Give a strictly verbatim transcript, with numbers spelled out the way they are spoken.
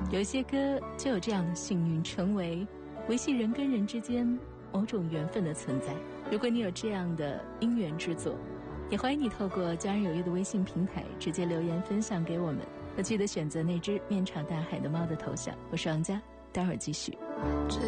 有些歌就有这样的幸运，成为维系人跟人之间某种缘分的存在。如果你有这样的因缘之作，也欢迎你透过家人有约的微信平台直接留言分享给我们。那记得选择那只面朝大海的猫的头像。我是王佳，待会儿继续。 只